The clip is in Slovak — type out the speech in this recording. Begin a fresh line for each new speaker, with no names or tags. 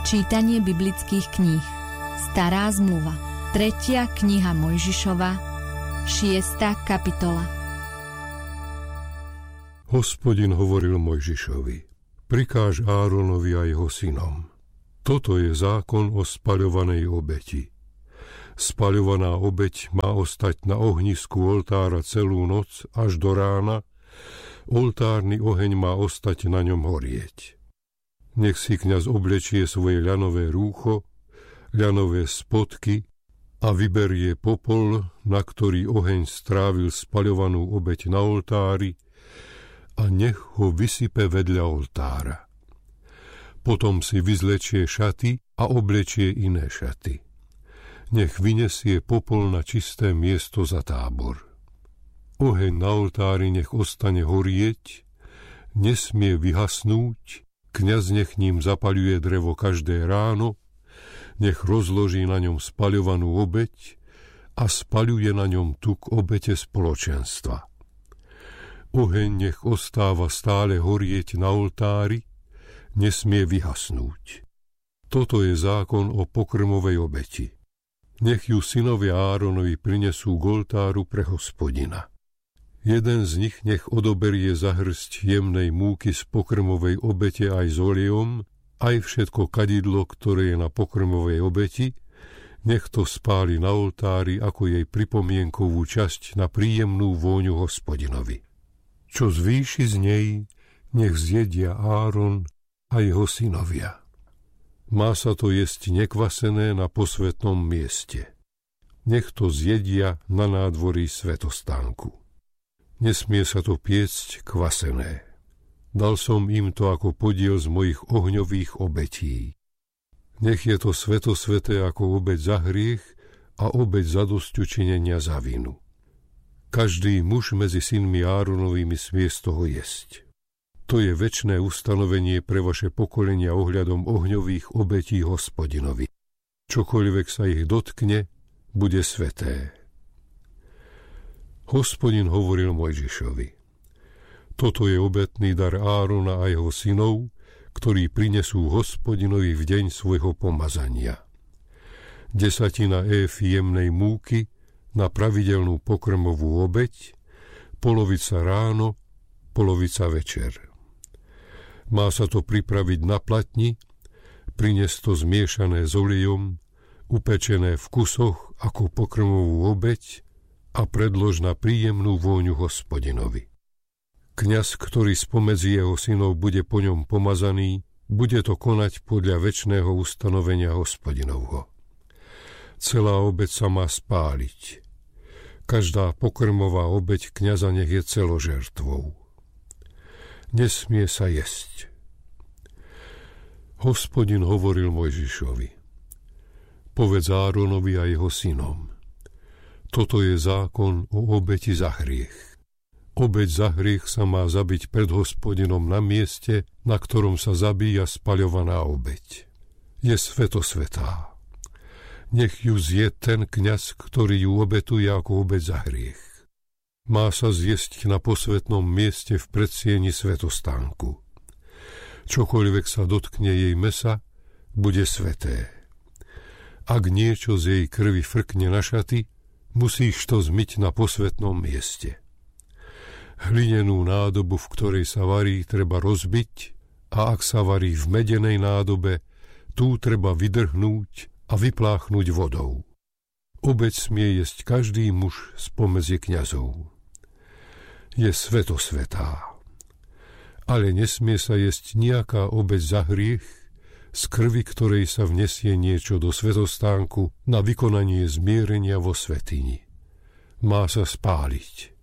Čítanie biblických kníh. Stará zmluva. 3. kniha Mojžišova, 6. kapitola.
Hospodin hovoril Mojžišovi: prikáž Áronovi a jeho synom. Toto je zákon o spaľovanej obeti. Spaľovaná obeť má ostať na ohnisku oltára celú noc až do rána. Oltárny oheň má ostať na ňom horieť. Nech si kňaz oblečie svoje ľanové rúcho, ľanové spodky a vyberie popol, na ktorý oheň strávil spaľovanú obeť na oltári, a nech ho vysype vedľa oltára. Potom si vyzlečie šaty a oblečie iné šaty. Nech vyniesie popol na čisté miesto za tábor. Oheň na oltári nech ostane horieť, nesmie vyhasnúť, kňaz nech ním zapaľuje drevo každé ráno, nech rozloží na ňom spaľovanú obeť a spaľuje na ňom tuk obete spoločenstva. Oheň nech ostáva stále horieť na oltári, nesmie vyhasnúť. Toto je zákon o pokrmovej obeti. Nech ju synovia Áronovi prinesú k oltáru pre Hospodina. Jeden z nich nech odoberie za hrst jemnej múky z pokrmovej obete aj s olejom, aj všetko kadidlo, ktoré je na pokrmovej obeti, nech to spáli na oltári ako jej pripomienkovú časť na príjemnú vôňu Hospodinovi. Čo zvýši z nej, nech zjedia Áron a jeho synovia. Má sa to jesť nekvasené na posvätnom mieste. Nech to zjedia na nádvorí svätostánku. Nesmie sa to piecť kvasené. Dal som im to ako podiel z mojich ohňových obetí. Nech je to svätosväté ako obeť za hriech a obeť zadosťučinenia za vinu. Každý muž medzi synmi Áronovými smie z toho jesť. To je večné ustanovenie pre vaše pokolenia ohľadom ohňových obetí Hospodinovi. Čokoľvek sa ich dotkne, bude sväté. Hospodin hovoril Mojžišovi: toto je obetný dar Árona a jeho synov, ktorí prinesú Hospodinovi v deň svojho pomazania. 10 éfy jemnej múky na pravidelnú pokrmovú obeť, polovica ráno, polovica večer. Má sa to pripraviť na platni, priniesť to zmiešané s olejom, upečené v kusoch ako pokrmovú obeť a predlož na príjemnú vôňu Hospodinovi. Kňaz, ktorý spomedzi jeho synov bude po ňom pomazaný, bude to konať podľa večného ustanovenia Hospodinovho. Celá obeť sa má spáliť. Každá pokrmová obeť kňaza nech je celožertvou. Nesmie sa jesť. Hospodin hovoril Mojžišovi: povedz Áronovi a jeho synom: toto je zákon o obeti za hriech. Obeť za hriech sa má zabiť pred Hospodinom na mieste, na ktorom sa zabíja spaľovaná obeť. Je svätosvätá. Nech ju zje ten kňaz, ktorý ju obetuje ako obeť za hriech. Má sa zjesť na posvätnom mieste v predsieni svätostánku. Čokoľvek sa dotkne jej mesa, bude sväté. Ak niečo z jej krvi frkne na šaty, musíš to zmyť na posvätnom mieste. Hlinenú nádobu, v ktorej sa varí, treba rozbiť, a ak sa varí v medenej nádobe, tú treba vydrhnúť a vypláchnuť vodou. Obeť smie jesť každý muž spomedzi kňazov. Je svätosvätá. Ale nesmie sa jesť nejaká obeť za hriech, z krvi ktorej sa vnesie niečo do svätostánku na vykonanie zmierenia vo svätyni. Má sa spáliť.